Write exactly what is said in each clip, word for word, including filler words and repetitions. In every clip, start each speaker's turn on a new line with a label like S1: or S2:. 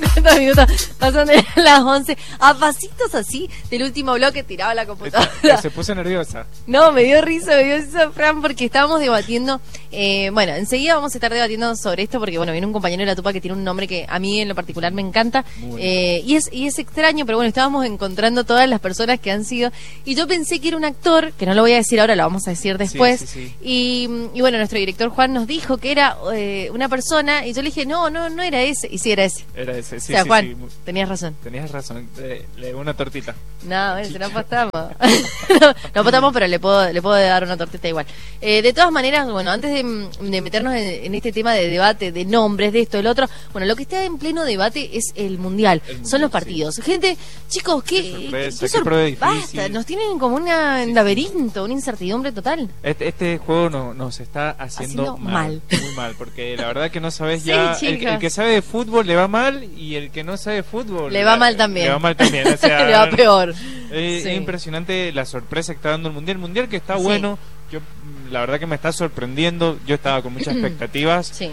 S1: cincuenta minutos, pasan de las once, a pasitos así del último bloque tiraba la computadora.
S2: Se puso nerviosa.
S1: No, me dio risa, me dio risa, Fran, porque estábamos debatiendo, eh, bueno, enseguida vamos a estar debatiendo sobre esto, porque bueno, viene un compañero de la Tupa que tiene un nombre que a mí en lo particular me encanta, eh, y es y es extraño, pero bueno, estábamos encontrando todas las personas que han sido, y yo pensé que era un actor, que no lo voy a decir ahora, lo vamos a decir después,
S2: sí, sí, sí.
S1: Y, y bueno, nuestro director Juan nos dijo que era eh, una persona, y yo le dije, no, no, no era ese, y sí era ese.
S2: Era ese, sí,
S1: o sea,
S2: sí,
S1: Juan,
S2: sí.
S1: tenías razón.
S2: Tenías razón, le, le una tortita.
S1: No, bueno, se no apostamos. no, no apostamos, pero le puedo, le puedo dar una tortita igual. Eh, de todas maneras, bueno, antes de, de meternos en, en este tema de debate, de nombres, de esto, del otro, bueno, lo que está en pleno debate es el mundial, el mundial son los partidos. Sí. Gente, chicos, qué,
S2: qué sorpresa,
S1: qué
S2: qué prueba difícil.
S1: Basta, nos tienen como una, un laberinto, una incertidumbre total.
S2: Este, este juego no, nos está haciendo, haciendo mal, mal, muy mal, porque la verdad que no sabes ya, sí, el, el que sabe de fútbol le va mal y el que no sabe de fútbol
S1: le va mal también.
S2: Le va mal también, o sea,
S1: le va peor.
S2: Es, sí. es impresionante la sorpresa que está dando el mundial, el mundial que está sí. bueno. Yo la verdad que me está sorprendiendo, yo estaba con muchas expectativas, sí.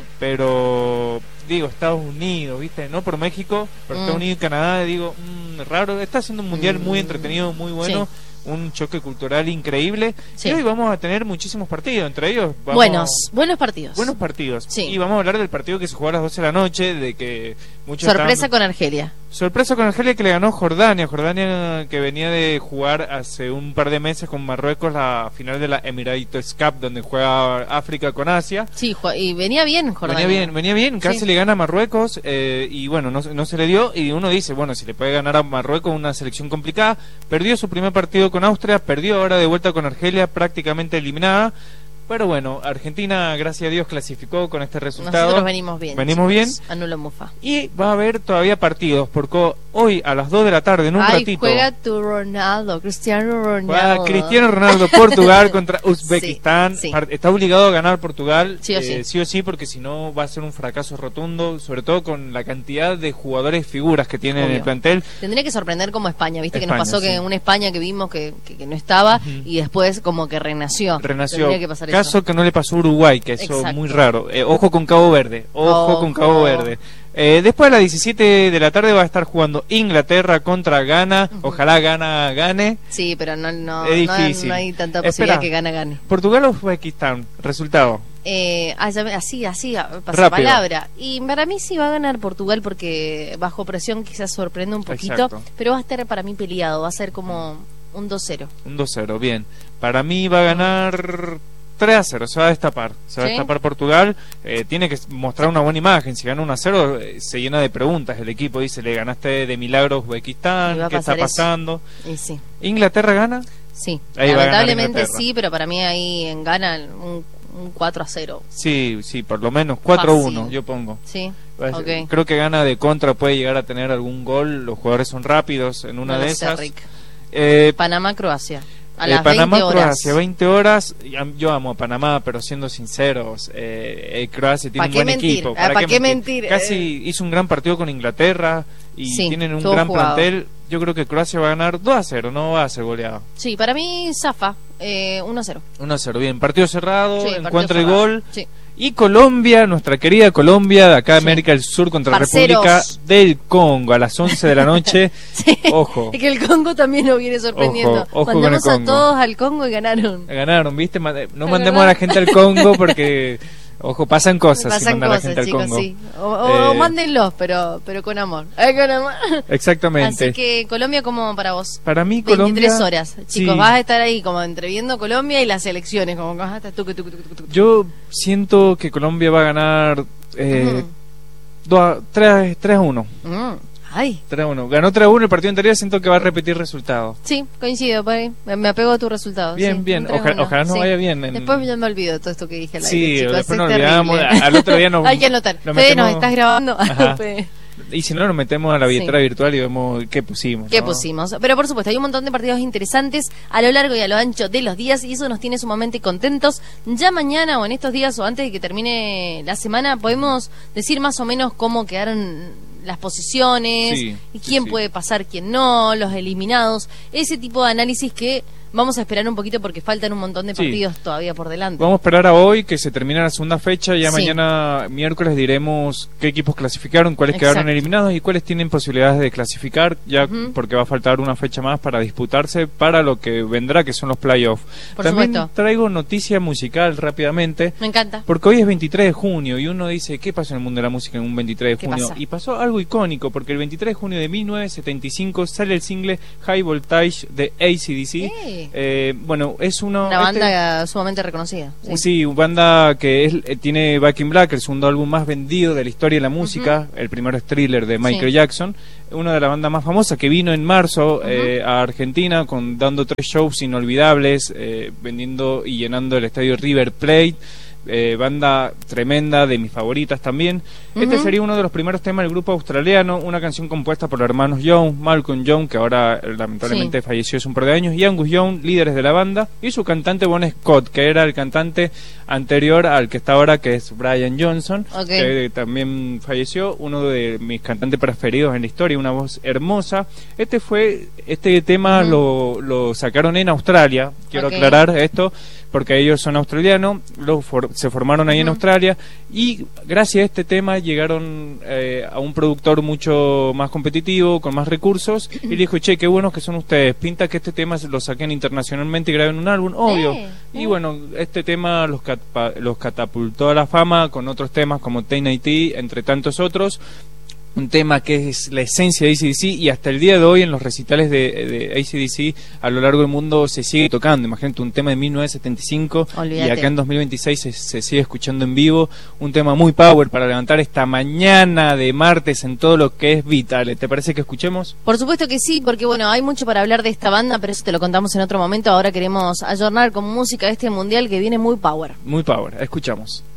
S2: pero digo, Estados Unidos, ¿viste? No por México, pero mm. Estados Unidos y Canadá, digo, mmm, raro, está siendo un mundial mm. muy entretenido, muy bueno. Sí. Un choque cultural increíble. Sí. Y hoy vamos a tener muchísimos partidos, entre ellos vamos,
S1: buenos, buenos partidos.
S2: Buenos partidos.
S1: Sí.
S2: Y vamos a hablar del partido que se jugó a las doce de la noche, de que muchos
S1: sorpresa
S2: estaban...
S1: con Argelia.
S2: Sorpresa con Argelia, que le ganó Jordania. Jordania que venía de jugar hace un par de meses con Marruecos la final de la Emirates Cup, donde juega África con Asia.
S1: Sí, y venía bien Jordania.
S2: Venía bien, venía bien, casi sí. le gana a Marruecos eh, y bueno, no, no se le dio. Y uno dice, bueno, si le puede ganar a Marruecos, una selección complicada. Perdió su primer partido con Austria, perdió ahora de vuelta con Argelia, prácticamente eliminada. Pero bueno, Argentina, gracias a Dios, clasificó con este resultado.
S1: Nosotros venimos bien.
S2: Venimos bien.
S1: Anulo Mufa.
S2: Y va a haber todavía partidos, porque hoy a las dos de la tarde, en un
S1: Ay,
S2: ratito...
S1: juega tu Ronaldo, Cristiano Ronaldo.
S2: Juega Cristiano Ronaldo, Portugal contra Uzbekistán.
S1: Sí, sí.
S2: Está obligado a ganar Portugal,
S1: sí o sí.
S2: Eh, sí o sí, porque si no va a ser un fracaso rotundo, sobre todo con la cantidad de jugadores figuras que tiene Obvio. en el plantel.
S1: Tendría que sorprender como España, viste
S2: España,
S1: que nos pasó
S2: sí.
S1: que una España que vimos que, que, que no estaba uh-huh. y después como que renació.
S2: Renació.
S1: Tendría que pasar
S2: Caso
S1: eso.
S2: que no le pasó a Uruguay, que eso
S1: Exacto.
S2: es muy raro. Eh, ojo con Cabo Verde, ojo,
S1: ojo.
S2: con Cabo Verde. Eh, después a las diecisiete de la tarde va a estar jugando Inglaterra contra Ghana. Uh-huh. Ojalá Ghana gane.
S1: Sí, pero no, no,
S2: es difícil.
S1: no, no hay tanta posibilidad
S2: Espera,
S1: que Ghana gane.
S2: Portugal o Uzbekistán, resultado.
S1: Eh, así, así, pasa palabra. Y para mí sí va a ganar Portugal porque bajo presión quizás sorprende un poquito, Exacto. pero va a estar para mí peleado, va a ser como un dos cero.
S2: Un dos cero, bien. Para mí va a ganar... tres a cero, se va a destapar, se va ¿Sí? a destapar Portugal, eh, tiene que mostrar una buena imagen, si gana uno a cero eh, se llena de preguntas el equipo, dice, le ganaste de milagro a Uzbekistán, ¿qué está pasando?
S1: Y sí.
S2: ¿Inglaterra gana?
S1: Sí,
S2: ahí
S1: lamentablemente sí, pero para mí ahí gana un, un cuatro a cero.
S2: Sí, sí, por lo menos cuatro a uno yo pongo.
S1: Sí,
S2: okay. Creo que gana de contra, puede llegar a tener algún gol, los jugadores son rápidos en una
S1: no
S2: de
S1: sé,
S2: esas.
S1: Rick.
S2: Eh,
S1: Panamá-Croacia. A
S2: eh,
S1: las
S2: Panamá,
S1: veinte horas.
S2: Croacia, veinte horas. Yo amo a Panamá, pero siendo sinceros, eh, eh, Croacia tiene un buen
S1: mentir?
S2: equipo.
S1: ¿Para, ¿Para qué, qué mentir? mentir?
S2: Casi hizo un gran partido con Inglaterra y
S1: sí,
S2: tienen un gran
S1: jugado.
S2: plantel. Yo creo que Croacia va a ganar dos a cero, no va a ser goleado.
S1: Sí, para mí zafa, eh, uno a cero.
S2: uno a cero, bien. Partido cerrado,
S1: sí,
S2: encuentra
S1: el
S2: gol.
S1: Sí.
S2: Y Colombia, nuestra querida Colombia, de acá de sí. América del Sur contra la República del Congo a las once de la noche.
S1: Sí.
S2: Ojo.
S1: Es que el Congo también nos viene sorprendiendo.
S2: Ojo, ojo
S1: Mandamos
S2: con el Congo.
S1: a todos al Congo y ganaron.
S2: Ganaron, ¿viste? No mandemos a la gente al Congo porque... Ojo, pasan cosas
S1: pasan
S2: si mandan
S1: cosas,
S2: a la gente
S1: chicos,
S2: al Congo.
S1: Sí. O, o, eh, mándenlos, pero pero con amor. Eh, con amor.
S2: Exactamente.
S1: Así que Colombia, como para vos.
S2: Para mí
S1: Colombia. veintitrés
S2: Colombia,
S1: horas. Chicos,
S2: sí.
S1: vas a estar ahí como entreviendo Colombia y las elecciones. Como vas a estar tucu, tucu, tucu, tucu.
S2: Yo siento que Colombia va a ganar eh,
S1: uh-huh.
S2: tres a uno.
S1: Uh-huh. Ay.
S2: tres a uno. Ganó tres a uno el partido anterior, siento que va a repetir resultados.
S1: Sí, coincido, me, me apego a tu resultado.
S2: Bien,
S1: sí,
S2: bien, ojalá, ojalá no sí. vaya bien. En...
S1: Después ya me olvido todo esto que dije.
S2: Sí,
S1: chicos,
S2: después nos
S1: terrible.
S2: olvidamos, al otro día nos...
S1: Hay que anotar.
S2: Nos
S1: Fede,
S2: metemos...
S1: nos estás grabando.
S2: Y si no, nos metemos a la billetera
S1: sí.
S2: virtual y vemos qué pusimos.
S1: ¿Qué
S2: ¿no?
S1: pusimos? Pero por supuesto, hay un montón de partidos interesantes a lo largo y a lo ancho de los días y eso nos tiene sumamente contentos. Ya mañana o en estos días o antes de que termine la semana podemos decir más o menos cómo quedaron las posiciones
S2: sí,
S1: y quién
S2: sí,
S1: puede
S2: sí.
S1: pasar, quién no, los eliminados, ese tipo de análisis que vamos a esperar un poquito porque faltan un montón de partidos sí. todavía por delante.
S2: Vamos a esperar a hoy que se termine la segunda fecha, ya
S1: sí.
S2: mañana miércoles diremos qué equipos clasificaron, cuáles Exacto. quedaron eliminados y cuáles tienen posibilidades de clasificar, ya uh-huh. porque va a faltar una fecha más para disputarse para lo que vendrá, que son los playoffs. También
S1: supuesto.
S2: traigo noticia musical rápidamente.
S1: Me encanta.
S2: Porque hoy es veintitrés de junio y uno dice, ¿qué pasa en el mundo de la música en un veintitrés de junio?
S1: Pasa?
S2: Y pasó algo icónico, porque el veintitrés de junio de mil novecientos setenta y cinco sale el single High Voltage de A C D C.
S1: Eh.
S2: Eh, bueno, es uno,
S1: una banda
S2: este,
S1: sumamente reconocida.
S2: Sí, sí banda que es, eh, tiene Back in Black, el segundo álbum más vendido de la historia de la música. Uh-huh. El primero es Thriller de Michael sí. Jackson, una de las bandas más famosas que vino en marzo uh-huh. eh, a Argentina con dando tres shows inolvidables, eh, vendiendo y llenando el estadio River Plate. Eh, banda tremenda, de mis favoritas también. Uh-huh. Este sería uno de los primeros temas del grupo australiano, una canción compuesta por los hermanos Young, Malcolm Young, que ahora lamentablemente sí. falleció hace un par de años, y Angus Young, líderes de la banda, y su cantante Bon Scott, que era el cantante anterior al que está ahora, que es Brian Johnson,
S1: okay.
S2: que también falleció, uno de mis cantantes preferidos en la historia, una voz hermosa. Este fue, este tema uh-huh. lo, lo sacaron en Australia, quiero okay. aclarar esto, porque ellos son australianos, lo for, se formaron ahí uh-huh. en Australia, y gracias a este tema llegaron eh, a un productor mucho más competitivo, con más recursos, y le dijo, che, qué buenos que son ustedes, pinta que este tema lo saquen internacionalmente y graben un álbum, obvio.
S1: Eh,
S2: y
S1: eh.
S2: bueno, este tema los, cat los catapultó a la fama con otros temas como T N T, entre tantos otros. Un tema que es la esencia de A C D C, y hasta el día de hoy en los recitales de, de A C D C a lo largo del mundo se sigue tocando. Imagínate, un tema de mil novecientos setenta y cinco
S1: Olvídate.
S2: Y acá en dos mil veintiséis se, se sigue escuchando en vivo. Un tema muy power para levantar esta mañana de martes en todo lo que es vital. ¿Te parece que escuchemos?
S1: Por supuesto que sí, porque bueno, hay mucho para hablar de esta banda, pero eso te lo contamos en otro momento. Ahora queremos ayornar con música este mundial que viene muy power.
S2: Muy power, escuchamos.